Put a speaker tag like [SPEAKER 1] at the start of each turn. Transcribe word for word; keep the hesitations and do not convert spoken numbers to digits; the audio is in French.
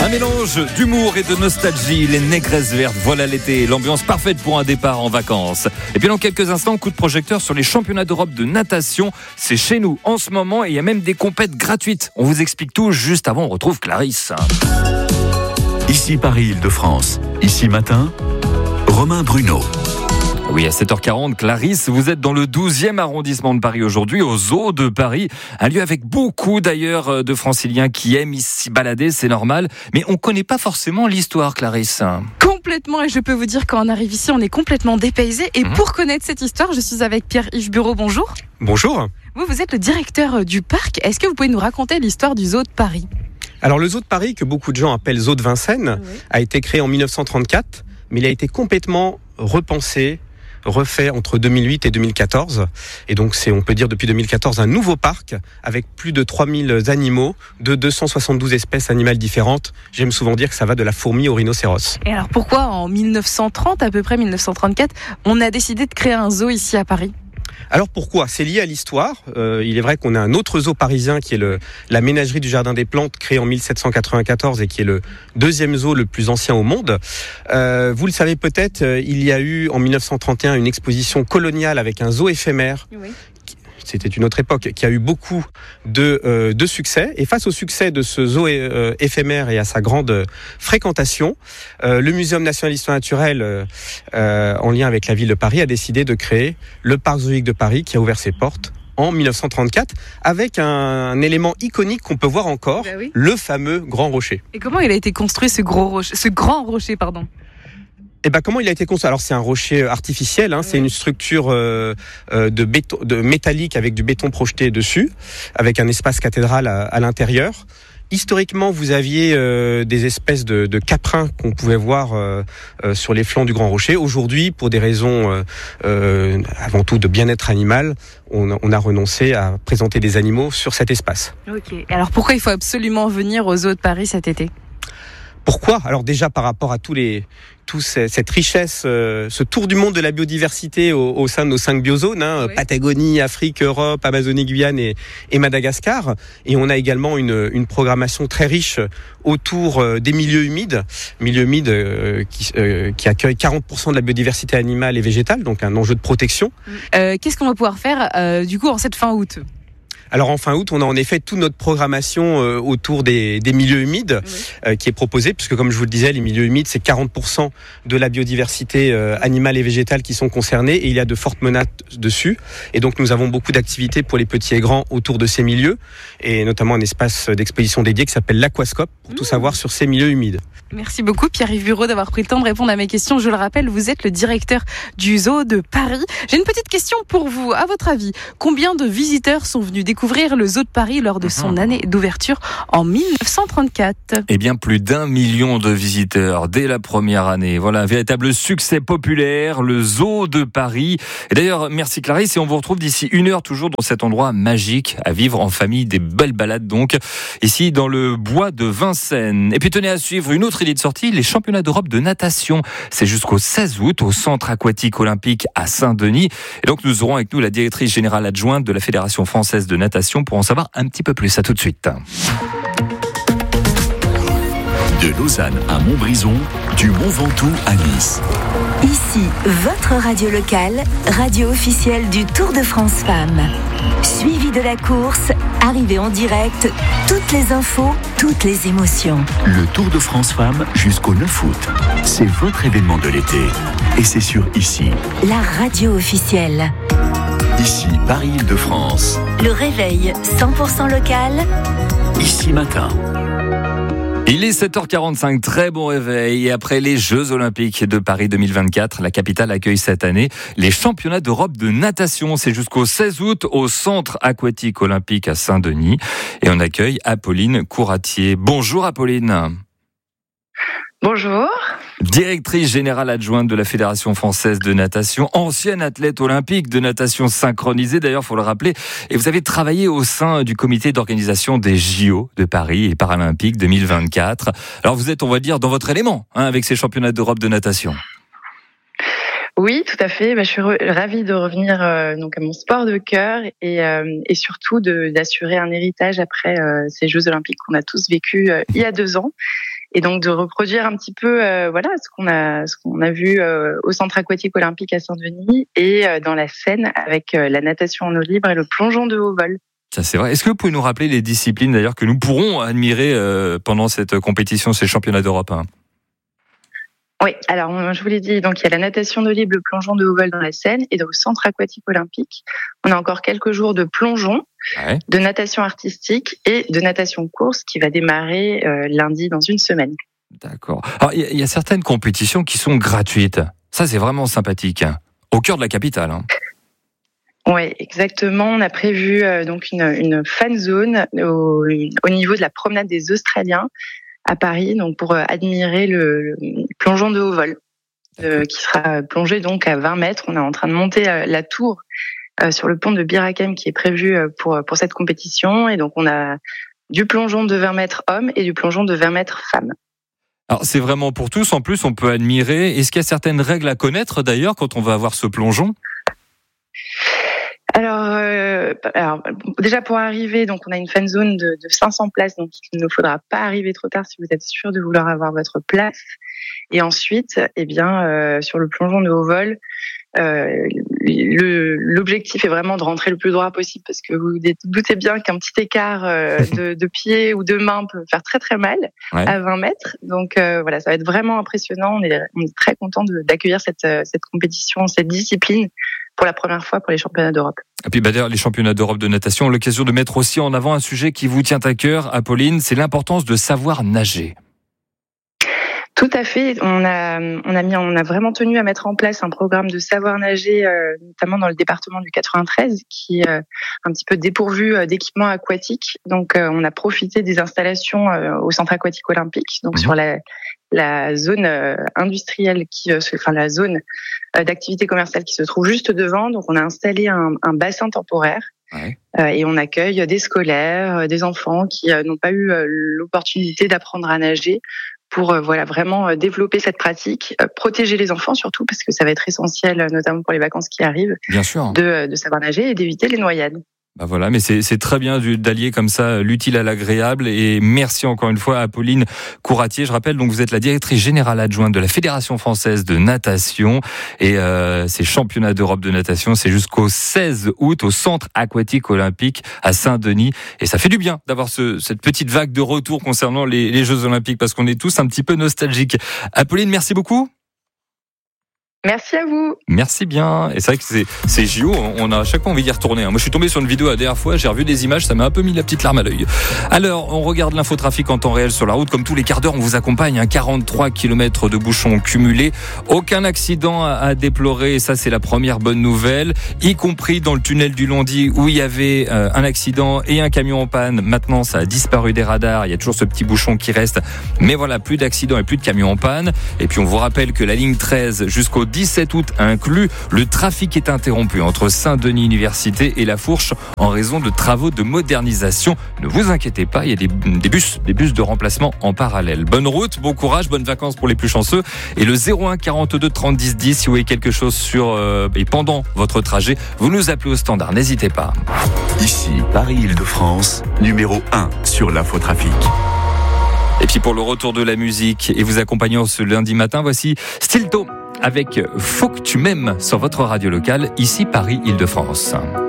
[SPEAKER 1] Un mélange d'humour et de nostalgie, les négresses vertes, voilà l'été, l'ambiance parfaite pour un départ en vacances. Et puis dans quelques instants, coup de projecteur sur les championnats d'Europe de natation. C'est chez nous en ce moment et il y a même des compètes gratuites. On vous explique tout juste avant, on retrouve Clarisse.
[SPEAKER 2] Ici Paris-Île-de-France, ici matin, Romain Bruno.
[SPEAKER 1] Oui, à sept heures quarante, Clarisse, vous êtes dans le douzième arrondissement de Paris aujourd'hui, au Zoo de Paris. Un lieu avec beaucoup d'ailleurs de franciliens qui aiment s'y balader, c'est normal. Mais on ne connaît pas forcément l'histoire, Clarisse.
[SPEAKER 3] Complètement, et je peux vous dire quand on arrive ici, on est complètement dépaysé. Et mmh. pour connaître cette histoire, je suis avec Pierre-Yves Bureau, bonjour.
[SPEAKER 4] Bonjour.
[SPEAKER 3] Vous, vous êtes le directeur du parc. Est-ce que vous pouvez nous raconter l'histoire du Zoo de Paris ?
[SPEAKER 4] Alors le Zoo de Paris, que beaucoup de gens appellent Zoo de Vincennes, oui. a été créé en dix-neuf cent trente-quatre, mais il a été complètement repensé, refait entre deux mille huit et deux mille quatorze. Et donc, c'est, on peut dire depuis deux mille quatorze, un nouveau parc avec plus de trois mille animaux de deux cent soixante-douze espèces animales différentes. J'aime souvent dire que ça va de la fourmi au rhinocéros.
[SPEAKER 3] Et alors, pourquoi en dix-neuf cent trente, à peu près dix-neuf cent trente-quatre, on a décidé de créer un zoo ici à Paris ?
[SPEAKER 4] Alors pourquoi ? C'est lié à l'histoire. Euh, il est vrai qu'on a un autre zoo parisien qui est le, la ménagerie du Jardin des Plantes, créée en dix-sept cent quatre-vingt-quatorze et qui est le deuxième zoo le plus ancien au monde. Euh, vous le savez peut-être, il y a eu en dix-neuf cent trente et un une exposition coloniale avec un zoo éphémère. Oui. C'était une autre époque, qui a eu beaucoup de, euh, de succès. Et face au succès de ce zoo euh, éphémère et à sa grande fréquentation, euh, le Muséum national d'histoire naturelle, euh, en lien avec la ville de Paris, a décidé de créer le parc zoologique de Paris, qui a ouvert ses portes en dix-neuf cent trente-quatre, avec un, un élément iconique qu'on peut voir encore, bah oui. le fameux Grand Rocher.
[SPEAKER 3] Et comment il a été construit ce, gros rocher, ce Grand Rocher, pardon ?
[SPEAKER 4] Eh ben, comment il a été construit ? Alors c'est un rocher artificiel, hein, oui. c'est une structure euh, de béton, de métallique avec du béton projeté dessus, avec un espace cathédral à, à l'intérieur. Historiquement, vous aviez euh, des espèces de, de caprins qu'on pouvait voir euh, euh, sur les flancs du Grand Rocher. Aujourd'hui, pour des raisons euh, euh, avant tout de bien-être animal, on, on a renoncé à présenter des animaux sur cet espace.
[SPEAKER 3] Ok. Alors pourquoi il faut absolument venir au Zoo de Paris cet été ?
[SPEAKER 4] Pourquoi ? Alors déjà par rapport à tous les toute cette richesse, euh, ce tour du monde de la biodiversité au, au sein de nos cinq biozones, hein, oui. Patagonie, Afrique, Europe, Amazonie, Guyane et, et Madagascar. Et on a également une, une programmation très riche autour euh, des milieux humides, milieux humides euh, qui, euh, qui accueillent quarante pour cent de la biodiversité animale et végétale, donc un enjeu de protection.
[SPEAKER 3] Euh, qu'est-ce qu'on va pouvoir faire euh, du coup en cette fin août ?
[SPEAKER 4] Alors en fin août, on a en effet toute notre programmation euh, autour des, des milieux humides oui. euh, qui est proposée, puisque comme je vous le disais, les milieux humides, c'est quarante pour cent de la biodiversité euh, animale et végétale qui sont concernés, et il y a de fortes menaces dessus. Et donc nous avons beaucoup d'activités pour les petits et grands autour de ces milieux, et notamment un espace d'exposition dédié qui s'appelle l'Aquascope, pour mmh. tout savoir sur ces milieux humides.
[SPEAKER 3] Merci beaucoup Pierre-Yves Bureau d'avoir pris le temps de répondre à mes questions. Je le rappelle, vous êtes le directeur du Zoo de Paris. J'ai une petite question pour vous. À votre avis, combien de visiteurs sont venus découvrir le Zoo de Paris lors de son mmh. année d'ouverture en dix-neuf cent trente-quatre ?
[SPEAKER 1] Eh bien, plus d'un million de visiteurs dès la première année. Voilà, un véritable succès populaire, le Zoo de Paris. Et d'ailleurs, merci Clarisse, et on vous retrouve d'ici une heure toujours dans cet endroit magique à vivre en famille, des belles balades donc, ici dans le bois de Vincennes. Et puis tenez à suivre une autre idée de sortie, les championnats d'Europe de natation. C'est jusqu'au seize août au Centre aquatique olympique à Saint-Denis. Et donc nous aurons avec nous la directrice générale adjointe de la Fédération française de natation pour en savoir un petit peu plus. À tout de suite.
[SPEAKER 2] De Lausanne à Montbrison, du Mont Ventoux à Nice.
[SPEAKER 5] Ici, votre radio locale, radio officielle du Tour de France Femmes. Suivi de la course, arrivée en direct, toutes les infos, toutes les émotions.
[SPEAKER 2] Le Tour de France Femmes jusqu'au neuf août. C'est votre événement de l'été. Et c'est sur Ici.
[SPEAKER 5] La radio officielle.
[SPEAKER 2] Ici, Paris-Île-de-France.
[SPEAKER 5] Le réveil cent pour cent local.
[SPEAKER 2] Ici matin.
[SPEAKER 1] Il est sept heures quarante-cinq, très bon réveil. Et après les Jeux Olympiques de Paris deux mille vingt-quatre, la capitale accueille cette année les championnats d'Europe de natation. C'est jusqu'au seize août au Centre aquatique olympique à Saint-Denis. Et on accueille Apolline Couratier. Bonjour Apolline.
[SPEAKER 6] Bonjour.
[SPEAKER 1] Directrice générale adjointe de la Fédération française de natation, ancienne athlète olympique de natation synchronisée, d'ailleurs, faut le rappeler. Et vous avez travaillé au sein du comité d'organisation des J O de Paris et Paralympiques deux mille vingt-quatre. Alors vous êtes, on va dire, dans votre élément, hein, avec ces championnats d'Europe de natation.
[SPEAKER 6] Oui, tout à fait. Bah, je suis re- ravie de revenir euh, donc à mon sport de cœur et, euh, et surtout de, d'assurer un héritage après euh, ces Jeux Olympiques qu'on a tous vécus euh, il y a deux ans. et donc de reproduire un petit peu euh, voilà ce qu'on a ce qu'on a vu euh, au centre aquatique olympique à Saint-Denis et euh, dans la Seine avec euh, la natation en eau libre et le plongeon de haut vol.
[SPEAKER 1] Ça c'est vrai. Est-ce que vous pouvez nous rappeler les disciplines d'ailleurs que nous pourrons admirer euh, pendant cette compétition, ces championnats d'Europe hein?
[SPEAKER 6] Oui, alors je vous l'ai dit, donc il y a la natation d'eau libre, le plongeon de haut vol dans la Seine et dans le centre aquatique olympique. On a encore quelques jours de plongeon, ouais. de natation artistique et de natation course qui va démarrer euh, lundi dans une semaine.
[SPEAKER 1] D'accord. Alors il y, y a certaines compétitions qui sont gratuites. Ça c'est vraiment sympathique. Hein. Au cœur de la capitale. Hein.
[SPEAKER 6] Oui, exactement. On a prévu euh, donc une, une fan zone au, au niveau de la promenade des Australiens à Paris, donc pour admirer le, le plongeon de haut vol, euh, qui sera plongé donc à vingt mètres. On est en train de monter euh, la tour euh, sur le pont de Bir Hakeim qui est prévu euh, pour pour cette compétition, et donc on a du plongeon de vingt mètres hommes et du plongeon de vingt mètres femmes.
[SPEAKER 1] Alors c'est vraiment pour tous. En plus, on peut admirer. Est-ce qu'il y a certaines règles à connaître d'ailleurs quand on va avoir ce plongeon ?
[SPEAKER 6] Alors, euh, alors, déjà pour arriver, donc on a une fan zone de, de cinq cents places, donc il ne faudra pas arriver trop tard si vous êtes sûr de vouloir avoir votre place. Et ensuite, eh bien, euh, sur le plongeon de haut vol, euh, le, l'objectif est vraiment de rentrer le plus droit possible parce que vous vous doutez bien qu'un petit écart euh, de, de pied ou de main peut faire très très mal ouais. à vingt mètres. Donc euh, voilà, ça va être vraiment impressionnant. On est, on est très content de, d'accueillir cette, cette compétition, cette discipline pour la première fois pour les championnats d'Europe.
[SPEAKER 1] Et puis bah, d'ailleurs, les championnats d'Europe de natation ont l'occasion de mettre aussi en avant un sujet qui vous tient à cœur, Apolline, c'est l'importance de savoir nager.
[SPEAKER 6] Tout à fait. On a, on a mis, on a vraiment tenu à mettre en place un programme de savoir nager, euh, notamment dans le département du quatre-vingt-treize, qui est euh, un petit peu dépourvu euh, d'équipements aquatiques. Donc, euh, on a profité des installations euh, au centre aquatique olympique, donc mmh. sur la, la zone euh, industrielle, qui, euh, enfin la zone euh, d'activité commerciale qui se trouve juste devant. Donc, on a installé un, un bassin temporaire. Ouais. Euh, et on accueille des scolaires, euh, des enfants qui euh, n'ont pas eu euh, l'opportunité d'apprendre à nager pour euh, voilà vraiment euh, développer cette pratique, euh, protéger les enfants surtout parce que ça va être essentiel, euh, notamment pour les vacances qui arrivent,
[SPEAKER 1] bien sûr,
[SPEAKER 6] de, de savoir nager et d'éviter les noyades.
[SPEAKER 1] Bah voilà, mais c'est, c'est très bien d'allier comme ça l'utile à l'agréable. Et merci encore une fois à Apolline Couratier. Je rappelle, donc vous êtes la directrice générale adjointe de la Fédération française de natation. Et euh, ces championnats d'Europe de natation, c'est jusqu'au seize août au centre aquatique olympique à Saint-Denis. Et ça fait du bien d'avoir ce, cette petite vague de retour concernant les, les Jeux olympiques parce qu'on est tous un petit peu nostalgiques. Apolline, merci beaucoup.
[SPEAKER 6] Merci à vous.
[SPEAKER 1] Merci bien. Et c'est vrai que c'est, c'est J O, on a à chaque fois envie d'y retourner. Moi, je suis tombé sur une vidéo la dernière fois, j'ai revu des images, ça m'a un peu mis la petite larme à l'œil. Alors, on regarde l'infotrafic en temps réel sur la route. Comme tous les quarts d'heure, on vous accompagne. Hein, quarante-trois kilomètres de bouchons cumulés. Aucun accident à déplorer. Et ça, c'est la première bonne nouvelle. Y compris dans le tunnel du Landy où il y avait euh, un accident et un camion en panne. Maintenant, ça a disparu des radars. Il y a toujours ce petit bouchon qui reste. Mais voilà, plus d'accidents et plus de camions en panne. Et puis, on vous rappelle que la ligne treize jusqu'au dix-sept août inclus, le trafic est interrompu entre Saint-Denis Université et La Fourche en raison de travaux de modernisation. Ne vous inquiétez pas, il y a des, des bus, des bus de remplacement en parallèle. Bonne route, bon courage, bonnes vacances pour les plus chanceux. Et le zéro un quarante-deux trente dix dix, si vous voyez quelque chose sur euh, et pendant votre trajet, vous nous appelez au standard, n'hésitez pas.
[SPEAKER 2] Ici, Paris-Île-de-France, numéro un sur l'infotrafic.
[SPEAKER 1] Et puis pour le retour de la musique et vous accompagnant ce lundi matin, voici Stilto avec Faut que tu m'aimes sur votre radio locale, ici Paris-Île-de-France.